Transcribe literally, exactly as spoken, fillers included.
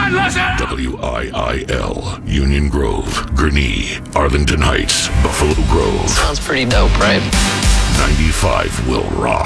one listen! W I I L, Union Grove, Gurnee, Arlington Heights, Buffalo Grove. Sounds pretty dope, right? ninety-five will rock.